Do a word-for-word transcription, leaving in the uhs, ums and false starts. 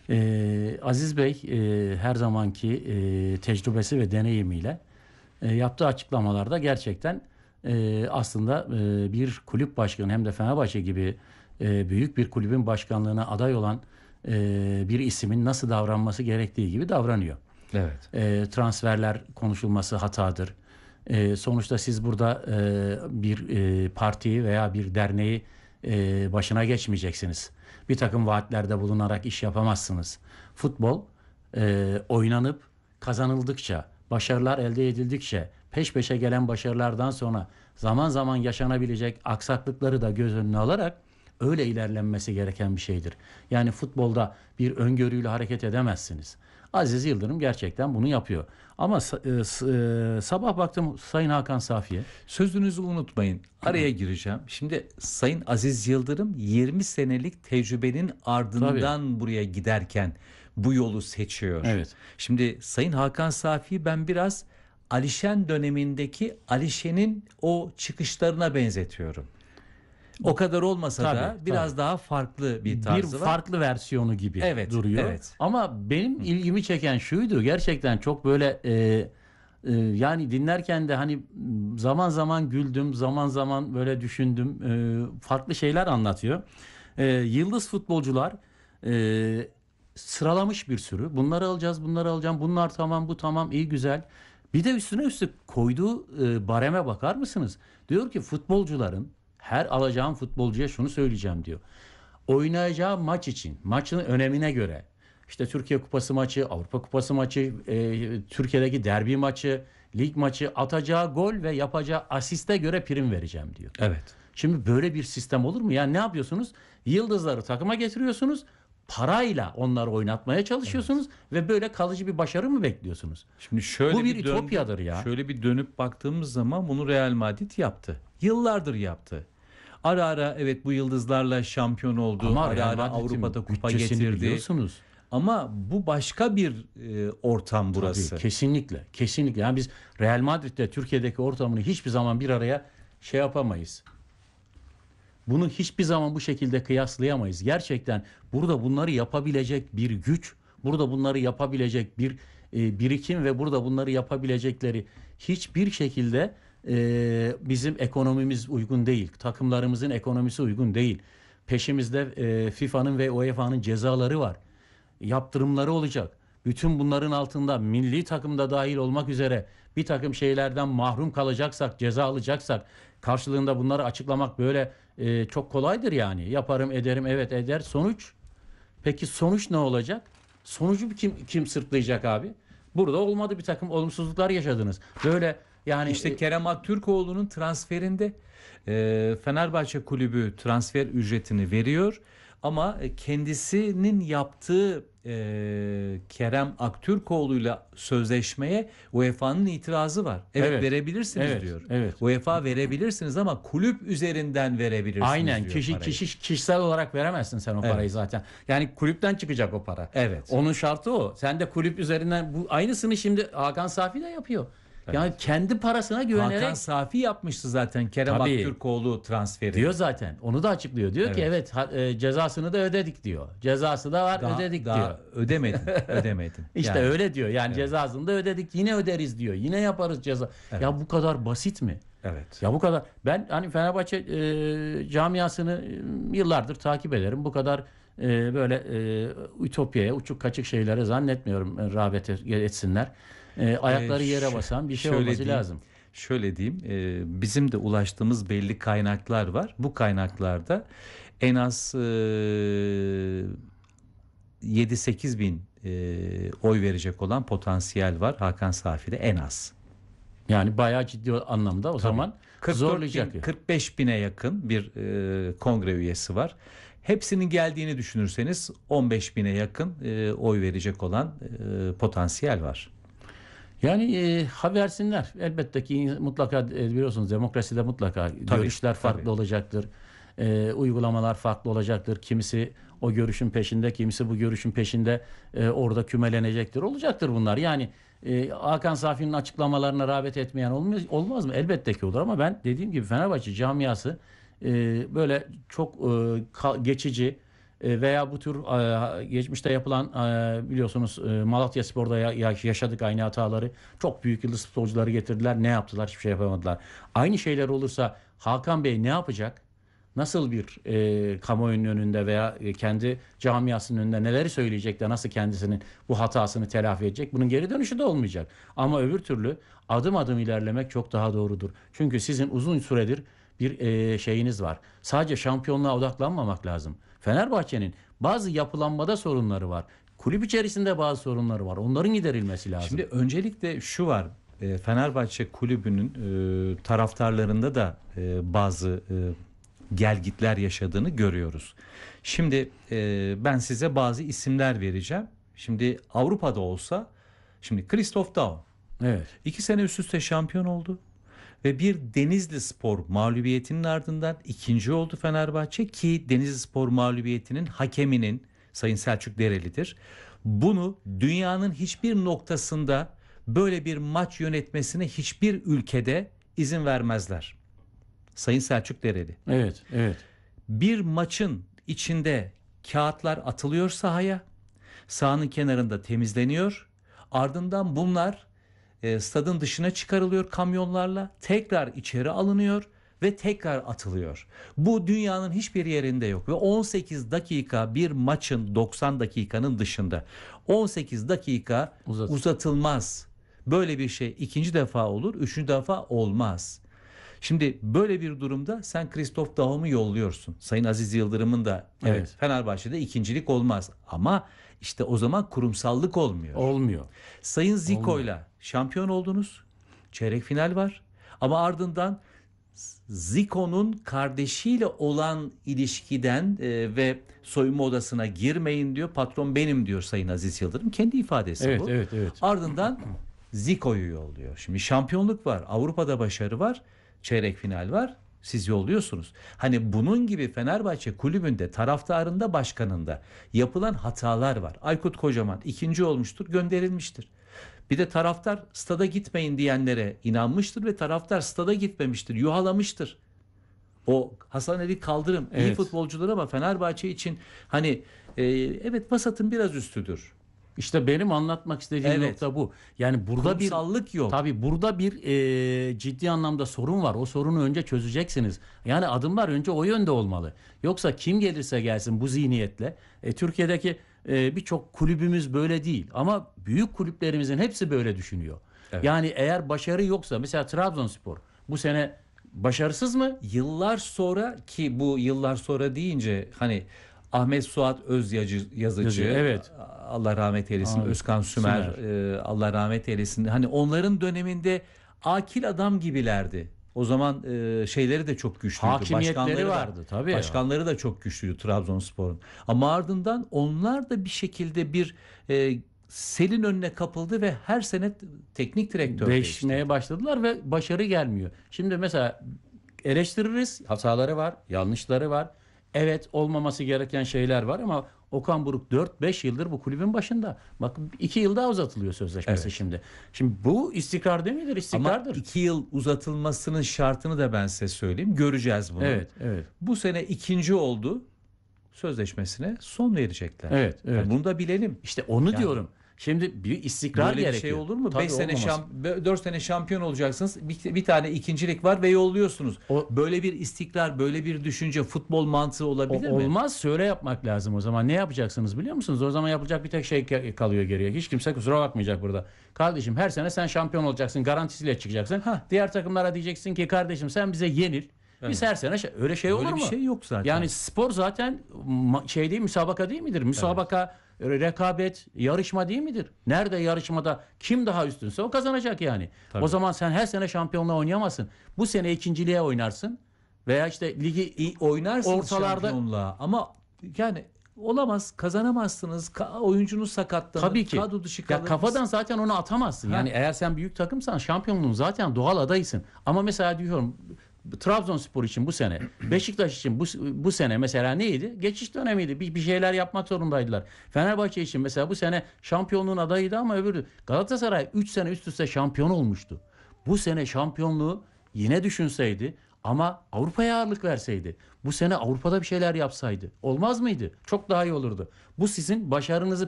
Ee, Aziz Bey e, her zamanki e, tecrübesi ve deneyimiyle e, yaptığı açıklamalarda gerçekten e, aslında e, bir kulüp başkanı hem de Fenerbahçe gibi e, büyük bir kulübün başkanlığına aday olan e, bir ismin nasıl davranması gerektiği gibi davranıyor. Evet. E, transferler konuşulması hatadır. E, sonuçta siz burada e, bir e, partiyi veya bir derneği e, başına geçmeyeceksiniz. Bir takım vaatlerde bulunarak iş yapamazsınız. Futbol e, oynanıp kazanıldıkça, başarılar elde edildikçe, peş peşe gelen başarılardan sonra zaman zaman yaşanabilecek aksaklıkları da göz önüne alarak öyle ilerlenmesi gereken bir şeydir. Yani futbolda bir öngörüyle hareket edemezsiniz. Aziz Yıldırım gerçekten bunu yapıyor. Ama e, e, sabah baktım Sayın Hakan Safi'ye. Sözünüzü unutmayın. Araya gireceğim. Şimdi Sayın Aziz Yıldırım yirmi senelik tecrübenin ardından Tabii. buraya giderken bu yolu seçiyor. Evet. Şimdi Sayın Hakan Safi'yi ben biraz Alişen dönemindeki Alişen'in o çıkışlarına benzetiyorum. O kadar olmasa Tabii, da biraz tabii. daha farklı bir tarzı Bir var. farklı versiyonu gibi Evet, duruyor. evet. Ama benim ilgimi çeken şuydu. Gerçekten çok böyle e, e, yani dinlerken de hani zaman zaman güldüm, zaman zaman böyle düşündüm. E, farklı şeyler anlatıyor. E, yıldız futbolcular e, sıralamış bir sürü. Bunları alacağız, bunları alacağım. Bunlar tamam, bu tamam, iyi güzel. Bir de üstüne üstlük koyduğu e, bareme bakar mısınız? Diyor ki futbolcuların her alacağım futbolcuya şunu söyleyeceğim diyor. Oynayacağı maç için, maçın önemine göre, işte Türkiye Kupası maçı, Avrupa Kupası maçı, e, Türkiye'deki derbi maçı, lig maçı, atacağı gol ve yapacağı asiste göre prim vereceğim diyor. Evet. Şimdi böyle bir sistem olur mu? Yani ne yapıyorsunuz? Yıldızları takıma getiriyorsunuz, parayla onları oynatmaya çalışıyorsunuz ve böyle kalıcı bir başarı mı bekliyorsunuz? Şimdi şöyle Bu bir dön- ütopyadır ya. Şöyle bir dönüp baktığımız zaman bunu Real Madrid yaptı. Yıllardır yaptı. Ara ara evet bu yıldızlarla şampiyon oldu. Ama ara Real ara Madrid'in Avrupa'da kupa bütçesini getirdi. biliyorsunuz. Ama bu başka bir e, ortam burası. Tabii, kesinlikle. Kesinlikle. Yani biz Real Madrid'de Türkiye'deki ortamını hiçbir zaman bir araya şey yapamayız. Bunu hiçbir zaman bu şekilde kıyaslayamayız. Gerçekten burada bunları yapabilecek bir güç, burada bunları yapabilecek bir e, birikim ve burada bunları yapabilecekleri hiçbir şekilde e, bizim ekonomimiz uygun değil. Takımlarımızın ekonomisi uygun değil. Peşimizde e, FIFA'nın ve UEFA'nın cezaları var. Yaptırımları olacak. Bütün bunların altında milli takımda dahil olmak üzere bir takım şeylerden mahrum kalacaksak, ceza alacaksak karşılığında bunları açıklamak böyle e, çok kolaydır yani. Yaparım, ederim, evet eder. Sonuç? Peki sonuç ne olacak? Sonucu kim kim sırtlayacak abi? Burada olmadı, bir takım olumsuzluklar yaşadınız. Böyle yani İşte e, Kerem Aktürkoğlu'nun transferinde e, Fenerbahçe kulübü transfer ücretini veriyor. Ama kendisinin yaptığı e, Kerem Aktürkoğlu'yla sözleşmeye UEFA'nın itirazı var. Evet, Evet, verebilirsiniz evet, diyor. evet. UEFA verebilirsiniz ama kulüp üzerinden verebilirsiniz aynen diyor kişi parayı. kişi kişisel olarak veremezsin sen o Evet. parayı zaten. Yani kulüpten çıkacak o para. Evet. Onun şartı o. Sen de kulüp üzerinden bu aynısını şimdi Hakan Safi de yapıyor. Yani kendi parasına güvenerek Hakan Safi yapmıştı zaten Kerem Tabii. Aktürkoğlu transferi. diyor zaten. Onu da açıklıyor. Diyor ki Evet. evet ha- e, cezasını da ödedik diyor. Cezası da var, Daha, ödedik daha diyor. ödemedin. Ödemedin. İşte Yani. öyle diyor. Yani cezasını da ödedik. Yine öderiz diyor. Yine yaparız ceza. Ya bu kadar basit mi? Evet. Ya bu kadar. Ben hani Fenerbahçe e, camiasını e, yıllardır takip ederim. Bu kadar e, böyle e, ütopyaya, uçuk kaçık şeylere zannetmiyorum e, rağbet et- etsinler. E, ayakları Ee, yere ş- basan bir şey şöyle olması diyeyim, lazım. Şöyle diyeyim, e, bizim de ulaştığımız belli kaynaklar var. Bu kaynaklarda en az e, yedi sekiz bin e, oy verecek olan potansiyel var Hakan Safi'de en az. Yani bayağı ciddi anlamda o zaman kırk dört zorlayacak. bin, kırk beş bine yakın bir e, kongre üyesi var. Hepsinin geldiğini düşünürseniz on beş bine yakın e, oy verecek olan e, potansiyel var. Yani e, ha versinler. Elbette ki mutlaka e, biliyorsunuz demokraside mutlaka Tabii, görüşler farklı tabii. olacaktır. E, uygulamalar farklı olacaktır. Kimisi o görüşün peşinde, kimisi bu görüşün peşinde e, orada kümelenecektir. Olacaktır bunlar. Yani e, Hakan Safi'nin açıklamalarına rağbet etmeyen olmaz, olmaz mı? Elbette ki olur ama ben dediğim gibi Fenerbahçe camiası e, böyle çok e, ka- geçici e, veya bu tür e, geçmişte yapılan e, biliyorsunuz e, Malatyaspor'da ya- ya- yaşadık aynı hataları. Çok büyük yıldız futbolcuları getirdiler. Ne yaptılar? Hiçbir şey yapamadılar. Aynı şeyler olursa Hakan Bey ne yapacak? Nasıl bir e, kamuoyunun önünde veya e, kendi camiasının önünde neleri söyleyecek de nasıl kendisinin bu hatasını telafi edecek? Bunun geri dönüşü de olmayacak. Ama öbür türlü adım adım ilerlemek çok daha doğrudur. Çünkü sizin uzun süredir bir e, şeyiniz var. Sadece şampiyonluğa odaklanmamak lazım. Fenerbahçe'nin bazı yapılanmada sorunları var. Kulüp içerisinde bazı sorunları var. Onların giderilmesi lazım. Şimdi öncelikle şu var. e, Fenerbahçe kulübünün e, taraftarlarında da e, bazı e, gelgitler yaşadığını görüyoruz. Şimdi e, ben size bazı isimler vereceğim. Şimdi Avrupa'da olsa, şimdi Christoph Daum Evet. iki sene üst üste şampiyon oldu. Ve bir Denizli Spor mağlubiyetinin ardından ikinci oldu Fenerbahçe, ki Denizli Spor mağlubiyetinin hakeminin Sayın Selçuk Dereli'dir. Bunu dünyanın hiçbir noktasında böyle bir maç yönetmesine hiçbir ülkede izin vermezler. Sayın Selçuk Dereli. Evet, evet. Bir maçın içinde kağıtlar atılıyor sahaya. Sahanın kenarında temizleniyor. Ardından bunlar e, stadın dışına çıkarılıyor kamyonlarla. Tekrar içeri alınıyor ve tekrar atılıyor. Bu dünyanın hiçbir yerinde yok. Ve on sekiz dakika bir maçın doksan dakikanın dışında on sekiz dakika Uzat- uzatılmaz. Böyle bir şey ikinci defa olur, üçüncü defa olmaz. Şimdi böyle bir durumda sen Christoph Daum'u yolluyorsun. Sayın Aziz Yıldırım'ın da evet, Evet. Fenerbahçe'de ikincilik olmaz. Ama işte o zaman kurumsallık olmuyor. Olmuyor. Sayın Zico'yla şampiyon oldunuz. Çeyrek final var. Ama ardından Zico'nun kardeşiyle olan ilişkiden e, ve soyunma odasına girmeyin diyor. Patron benim diyor Sayın Aziz Yıldırım. Kendi ifadesi Evet, bu. evet, evet. Ardından Zico'yu yolluyor. Şimdi şampiyonluk var. Avrupa'da başarı var. Çeyrek final var. Siz yolluyorsunuz. Hani bunun gibi Fenerbahçe kulübünde, taraftarında, başkanında yapılan hatalar var. Aykut Kocaman ikinci olmuştur, gönderilmiştir. Bir de taraftar stada gitmeyin diyenlere inanmıştır ve taraftar stada gitmemiştir, yuhalamıştır. O Hasan Ali Kaldırım iyi Evet. futbolcular ama Fenerbahçe için hani e, evet vasatın biraz üstüdür. İşte benim anlatmak istediğim Evet. nokta bu. Yani burada bir Kurumsallık yok. tabii burada bir e, ciddi anlamda sorun var. O sorunu önce çözeceksiniz. Yani adımlar önce o yönde olmalı. Yoksa kim gelirse gelsin bu zihniyetle. E, Türkiye'deki e, birçok kulübümüz böyle değil. Ama büyük kulüplerimizin hepsi böyle düşünüyor. Evet. Yani eğer başarı yoksa mesela Trabzonspor bu sene başarısız mı? Yıllar sonra, ki bu yıllar sonra deyince hani Ahmet Suat Özyazıcı, yazıcı, Evet. Allah rahmet eylesin, Amin. Özkan Sümer, Sümer. e, Allah rahmet eylesin. Hani onların döneminde akil adam gibilerdi. O zaman e, şeyleri de çok güçlüydü. Hakimiyetleri Başkanları da- vardı, tabii. Başkanları da çok güçlüydü Trabzonspor'un. Ama ardından onlar da bir şekilde bir e, selin önüne kapıldı ve her sene teknik direktör değişti. Değişmeye başladılar ve başarı gelmiyor. Şimdi mesela eleştiririz. Hataları var, yanlışları var. Evet, olmaması gereken şeyler var ama Okan Buruk dört beş yıldır bu kulübün başında. Bakın iki yıl daha uzatılıyor sözleşmesi Evet. şimdi. Şimdi bu istikrar değil midir? Ama İstikrardır. iki yıl uzatılmasının şartını da ben size söyleyeyim. Göreceğiz bunu. Evet, evet. Bu sene ikinci oldu. Sözleşmesine son verecekler. Evet, evet. Yani bunu da bilelim. İşte onu Yani- diyorum. Şimdi bir istikrar Böyle gerekiyor. bir şey olur mu? Tabii beş sene olmaz. şamp dört sene şampiyon olacaksınız. Bir, bir tane ikincilik var ve yolluyorsunuz. O- böyle bir istikrar, böyle bir düşünce futbol mantığı O- olabilir mi? olmaz, söyle yapmak lazım o zaman. Ne yapacaksınız biliyor musunuz? O zaman yapılacak bir tek şey ka- kalıyor geriye. Hiç kimse kusura bakmayacak burada. Kardeşim her sene sen şampiyon olacaksın. Garantisiyle çıkacaksın. Hah. Diğer takımlara diyeceksin ki kardeşim sen bize yenil. Biz her sene şey- öyle şey Böyle olur bir mu? şey yok zaten. Yani spor zaten ma- şey değil, müsabaka değil midir? Müsabaka, rekabet, yarışma değil midir? Nerede yarışmada kim daha üstünse o kazanacak yani. Tabii. O zaman sen her sene şampiyonluğa oynayamazsın. Bu sene ikinciliğe oynarsın veya işte ligi İyi oynarsınız ortalarda- şampiyonluğa ama yani olamaz, kazanamazsınız. Ka- oyuncunuz sakatlanır. tabii ki. Kadro dışı Ya kalırsınız. kafadan zaten onu atamazsın. Ha. Yani eğer sen büyük takımsan şampiyonluğun zaten doğal adaysın. Ama mesela diyorum Trabzonspor için bu sene, Beşiktaş için bu bu sene mesela neydi? Geçiş dönemiydi. Bir, bir şeyler yapmak zorundaydılar. Fenerbahçe için mesela bu sene şampiyonluğun adayıydı ama öbürü Galatasaray üç sene üst üste şampiyon olmuştu. Bu sene şampiyonluğu yine düşünseydi Ama Avrupa'ya ağırlık verseydi, bu sene Avrupa'da bir şeyler yapsaydı olmaz mıydı? Çok daha iyi olurdu. Bu sizin başarınızı